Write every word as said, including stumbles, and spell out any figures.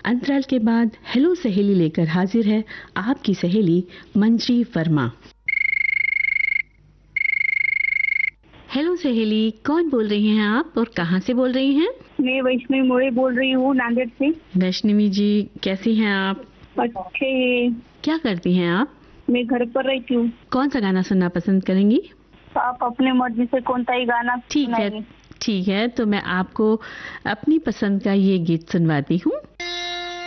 अंतराल के बाद हेलो सहेली लेकर हाजिर है आपकी सहेली मंजी वर्मा। हेलो सहेली, कौन बोल रही हैं आप और कहां से बोल रही हैं? मैं वैष्णवी मोरे बोल रही हूँ, नांदेड़ से। वैष्णवी जी, कैसी हैं आप? अच्छे। क्या करती हैं आप? मैं घर पर रहती हूँ। कौन सा गाना सुनना पसंद करेंगी? आप अपने मर्जी से कौन सा ही गाना ठीक है, ठीक है, तो मैं आपको अपनी पसंद का ये गीत सुनवाती हूँ।